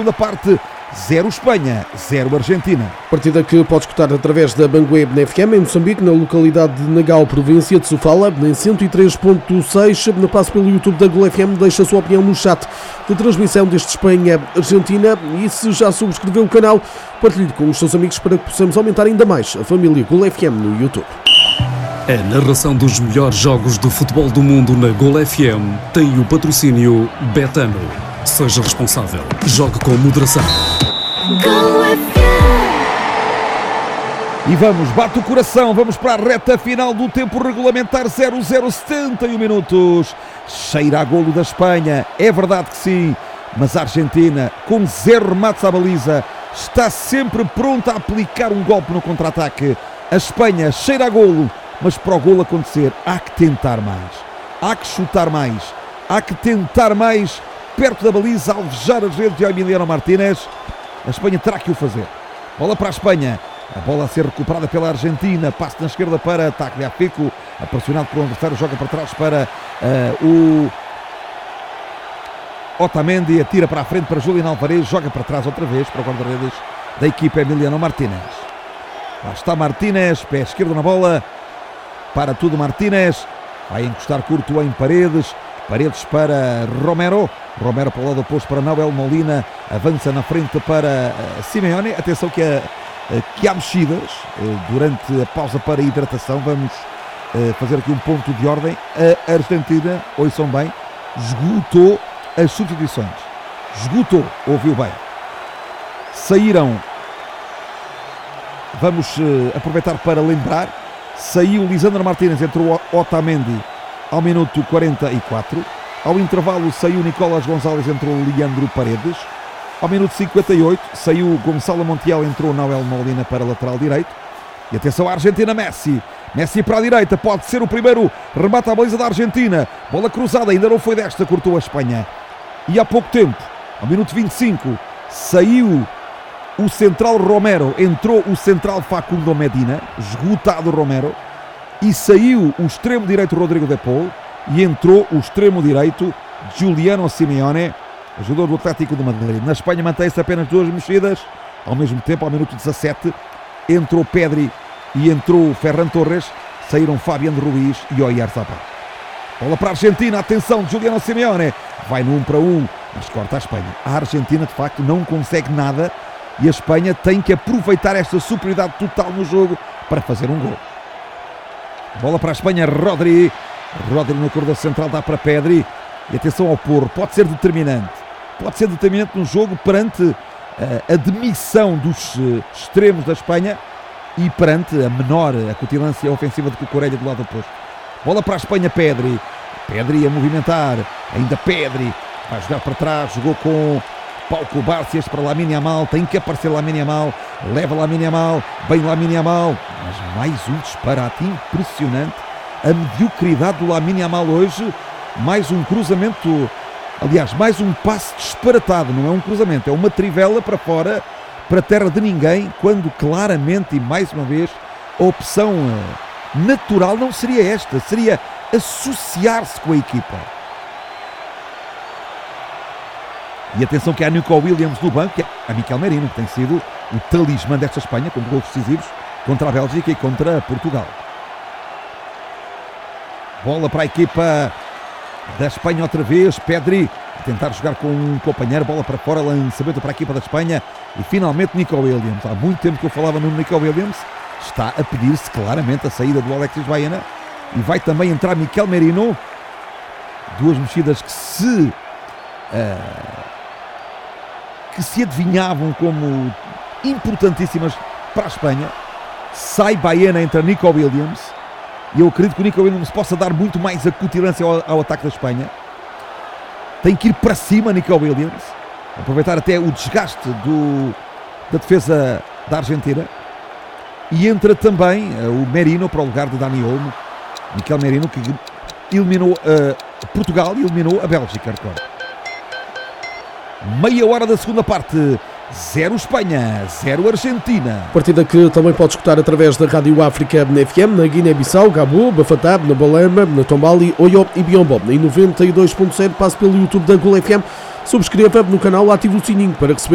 segunda parte, 0 Espanha, 0 Argentina. Partida que pode escutar através da Bangueb na FM, em Moçambique, na localidade de Nagao, província de Sofala, em 103.6. Na passo pelo YouTube da Gol FM, deixa a sua opinião no chat de transmissão deste Espanha-Argentina. E se já subscreveu o canal, partilhe com os seus amigos para que possamos aumentar ainda mais a família Gol FM no YouTube. A narração dos melhores jogos de futebol do mundo na Gol FM tem o patrocínio Betano. Seja responsável. Jogue com moderação. E vamos, bate o coração, vamos para a reta final do tempo regulamentar, 0-0, 71 minutos. Cheira a golo da Espanha, é verdade que sim, mas a Argentina, com 0 remates à baliza, está sempre pronta a aplicar um golpe no contra-ataque. A Espanha cheira a golo, mas para o golo acontecer, há que tentar mais, há que chutar mais, há que tentar mais, perto da baliza, alvejar as redes de Emiliano Martínez. A Espanha terá que o fazer. Bola para a Espanha. A bola a ser recuperada pela Argentina. Passe na esquerda para Tagliafico. Pressionado por um adversário. Joga para trás para o Otamendi. Atira para a frente para Julián Álvarez. Joga para trás outra vez para o guarda-redes da equipa Emiliano Martínez. Lá está Martínez. Pé esquerdo na bola. Para tudo Martínez. Vai encostar curto em Paredes. Paredes para Romero. Romero para o lado oposto para Nahuel Molina. Avança na frente para Simeone. Atenção que há mexidas durante a pausa para hidratação. Vamos fazer aqui um ponto de ordem. A Argentina, ouçam bem, esgotou as substituições. Esgotou, ouviu bem. Saíram, vamos aproveitar para lembrar, saiu Lisandro Martínez, entrou Otamendi ao minuto 44. Ao intervalo saiu Nicolás González, entrou Leandro Paredes. Ao minuto 58 saiu Gonçalo Montiel, entrou Nahuel Molina para lateral direito. E atenção à Argentina, Messi. Messi para a direita, pode ser o primeiro remate à baliza da Argentina. Bola cruzada, ainda não foi desta, cortou a Espanha. E há pouco tempo, ao minuto 25, saiu o central Romero, entrou o central Facundo Medina, esgotado Romero. E saiu o extremo direito Rodrigo de Paul. E entrou o extremo direito Giuliano Simeone, jogador do Atlético de Madrid. Na Espanha mantém-se apenas 2 mexidas. Ao mesmo tempo, ao minuto 17, entrou Pedri e entrou Ferran Torres. Saíram Fabián Ruiz e Oyarzabal. Bola para a Argentina, atenção, Giuliano Simeone. Vai no 1 para 1, mas corta a Espanha. A Argentina, de facto, não consegue nada. E a Espanha tem que aproveitar esta superioridade total no jogo para fazer um gol. Bola para a Espanha, Rodri no corredor central, dá para Pedri. E atenção ao Porro, pode ser determinante no jogo perante a demissão dos extremos da Espanha e perante a menor acutilância ofensiva de Cucurella do lado oposto. Bola para a Espanha, Pedri a movimentar, ainda Pedri vai jogar para trás, jogou com Pau Cubarsí para Lamine Yamal, tem que aparecer Lamine Yamal, leva Lamine Yamal, bem Lamine Yamal, mas mais um disparate impressionante. A mediocridade do Lamine Yamal hoje, mais um cruzamento, aliás, mais um passe disparatado, não é um cruzamento, é uma trivela para fora, para a terra de ninguém, quando claramente e mais uma vez a opção natural não seria esta, seria associar-se com a equipa. E atenção que há Nico Williams no banco, que é a Mikel Merino, que tem sido o talismã desta Espanha, com gols decisivos contra a Bélgica e contra Portugal. Bola para a equipa da Espanha outra vez, Pedri a tentar jogar com um companheiro, bola para fora, lançamento para a equipa da Espanha e finalmente Nico Williams. Há muito tempo que eu falava no Nico Williams, está a pedir-se claramente a saída do Alexis Baena e vai também entrar Mikel Merino. 2 mexidas que se adivinhavam como importantíssimas para a Espanha. Sai Baena, entra Nico Williams. E eu acredito que o Nico Williams possa dar muito mais acutilância ao ataque da Espanha. Tem que ir para cima Nico Williams, aproveitar até o desgaste da defesa da Argentina. E entra também o Merino para o lugar de Dani Olmo. Mikel Merino, que eliminou Portugal e eliminou a Bélgica, recordo. Meia hora da segunda parte. 0 Espanha, 0 Argentina. Partida que também pode escutar através da Rádio África na FM, na Guiné-Bissau, Gabo, Bafatá, na Balema, na Tombali, Oyo e Biombo. Em 92.0, passe pelo YouTube da Gol FM. Subscreva no canal, ative o sininho para receber